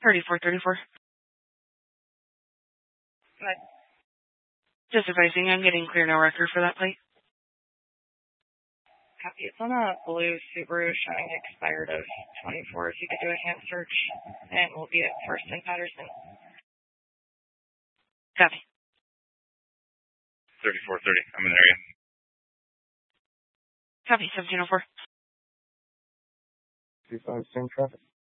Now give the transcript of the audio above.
3434. Just advising, I'm getting clear no record for that plate. Copy. It's on a blue Subaru showing expired of 24. If you could do a hand search, and we'll be at First and Patterson. Copy. 3430. I'm in the area. Copy. 1704. 25, same traffic.